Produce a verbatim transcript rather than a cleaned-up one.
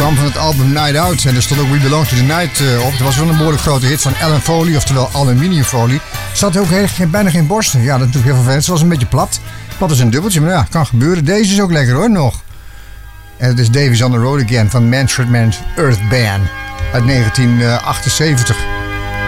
kwam van het album Night Out. En er stond ook We Belong to the Night uh, op. Dat was wel een behoorlijk grote hit van Alan Foley, oftewel aluminiumfolie. Er zat ook heel, geen, bijna geen borsten. Ja, dat is natuurlijk heel vervelend. Ze was een beetje plat. Plat is een dubbeltje, maar ja, kan gebeuren. Deze is ook lekker hoor, nog. En het is Davies on the Road Again van Manfred Mann's Earth Band uit negentien achtenzeventig.